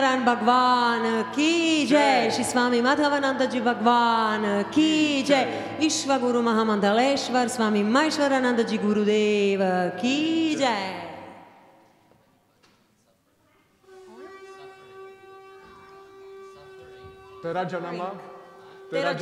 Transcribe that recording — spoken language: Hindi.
भगवान की जय। श्री स्वामी माधवानंद जी भगवान की जय। विश्व गुरु महामंडलेश्वर स्वामी महेश्वरानंद जी गुरुदेव की जय। तेरा जन्म